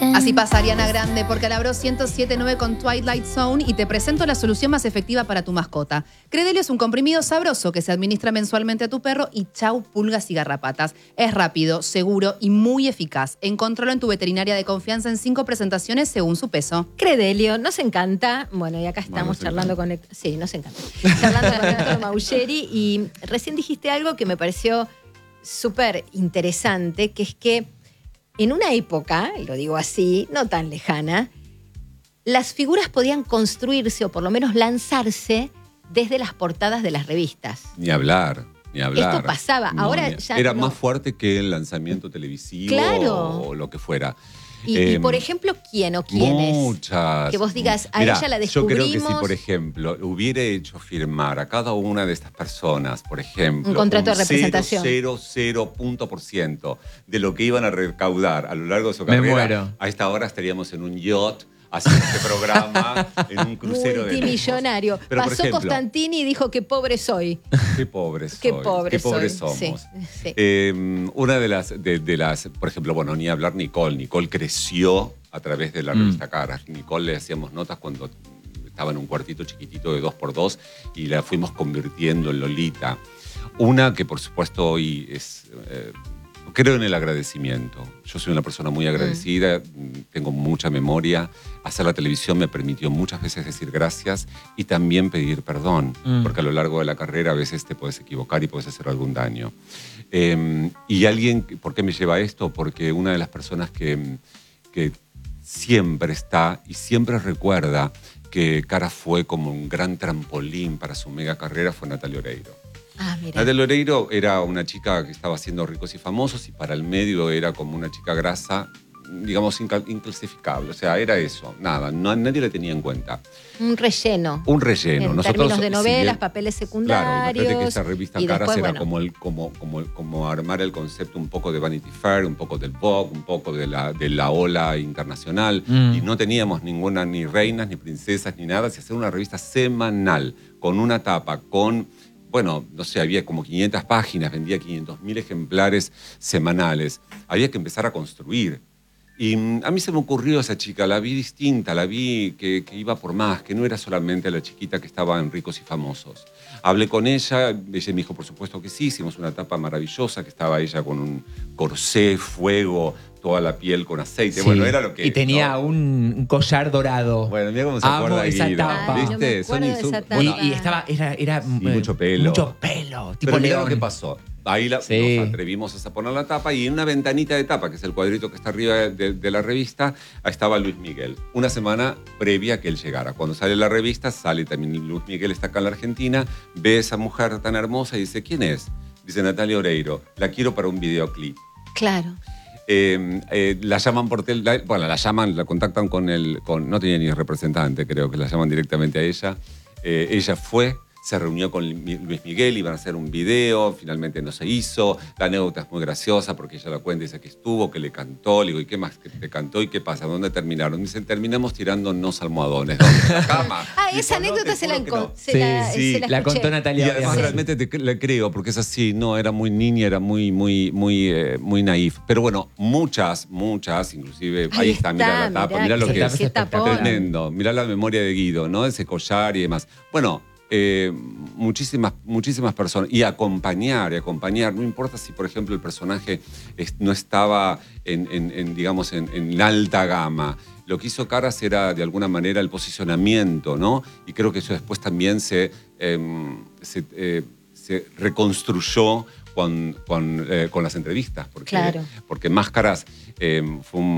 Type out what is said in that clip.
Así pasa Ariana Grande por Calabro 107.9 con Twilight Zone y te presento la solución más efectiva para tu mascota. Credelio es un comprimido sabroso que se administra mensualmente a tu perro y chau pulgas y garrapatas. Es rápido, seguro y muy eficaz. Encontralo en tu veterinaria de confianza en 5 presentaciones según su peso. Credelio, nos encanta. Bueno, y acá estamos charlando con... Sí, nos encanta. Charlando con Héctor Maugeri y recién dijiste algo que me pareció súper interesante, que es que en una época, y lo digo así, no tan lejana, las figuras podían construirse o por lo menos lanzarse desde las portadas de las revistas. Ni hablar. Esto pasaba. No, ahora ya era no. más fuerte que el lanzamiento televisivo o lo que fuera. Y por ejemplo, ¿quién o quiénes? Muchas. Que vos digas, a Mirá, ella la descubrimos. yo creo que si, por ejemplo, hubiera hecho firmar a cada una de estas personas, por ejemplo, un contrato de representación, 0,00% de lo que iban a recaudar a lo largo de su carrera, a esta hora estaríamos en un yacht haciendo este programa en un crucero multimillonario. De Pero, pasó por ejemplo, Costantini y dijo qué pobre soy. Qué pobre soy. Qué pobres somos. Sí. Una de las, por ejemplo, bueno, ni hablar Nicole. Nicole creció a través de la revista Caras. Nicole le hacíamos notas cuando estaba en un cuartito chiquitito de 2x2 y la fuimos convirtiendo en Lolita. Una que por supuesto hoy es... creo en el agradecimiento. Yo soy una persona muy agradecida, tengo mucha memoria. Hacer la televisión me permitió muchas veces decir gracias y también pedir perdón, porque a lo largo de la carrera a veces te puedes equivocar y puedes hacer algún daño. Y alguien, ¿por qué me lleva a esto? Porque una de las personas que siempre está y siempre recuerda que Cara fue como un gran trampolín para su mega carrera fue Natalia Oreiro. Natalia Oreiro era una chica que estaba haciendo Ricos y Famosos y para el medio era como una chica grasa, digamos, inclasificable. O sea, era eso, nada, nadie la tenía en cuenta. Un relleno. Un relleno. En términos de novelas, papeles secundarios. Claro, imagínate que esa revista Caras era como armar el concepto un poco de Vanity Fair, un poco del Vogue, un poco de la ola internacional. Y no teníamos ninguna, ni reinas, ni princesas, ni nada. Se hacía una revista semanal, con una tapa, con... Bueno, no sé, había como 500 páginas, vendía 500.000 ejemplares semanales. Había que empezar a construir. Y a mí se me ocurrió esa chica, la vi distinta, la vi que iba por más, que no era solamente la chiquita que estaba en Ricos y Famosos. Hablé con ella me dijo, por supuesto que sí, hicimos una tapa maravillosa, que estaba ella con un corsé, fuego, toda la piel con aceite. Sí. Bueno, era lo que... Y tenía un collar dorado. Bueno, mira cómo se acuerda Guido. ¿Viste? Y estaba, era mucho pelo. Mucho pelo. Tipo pero mira león. lo que pasó. Ahí nos atrevimos a poner la tapa y en una ventanita de tapa, que es el cuadrito que está arriba de la revista, estaba Luis Miguel. Una semana previa a que él llegara. Cuando sale la revista, sale también Luis Miguel, está acá en la Argentina, ve a esa mujer tan hermosa y dice, ¿quién es? Dice Natalia Oreiro, la quiero para un videoclip. Claro. La llaman por la contactan no tenía ni representante, creo que la llaman directamente a ella. Ella fue, se reunió con Luis Miguel, iban a hacer un video, finalmente no se hizo. La anécdota es muy graciosa porque ella la cuenta, dice que estuvo, que le cantó, le digo, ¿y qué más que te cantó y qué pasa? ¿Dónde terminaron? Dicen, terminamos tirándonos almohadones. ¿Dónde? En la cama. Esa anécdota se la contó Natalia. Y además realmente la creo, porque es así, no, era muy niña, era muy naif. Pero bueno, muchas, inclusive, ahí está, mirá la tapa, mirá lo que es. Tremendo. Mirá la memoria de Guido, ¿no? Ese collar y demás. Bueno, muchísimas personas. Y acompañar, no importa si, por ejemplo, el personaje no estaba en alta gama. Lo que hizo Caras era, de alguna manera, el posicionamiento, ¿no? Y creo que eso después también se reconstruyó con las entrevistas. Porque Máscaras fue un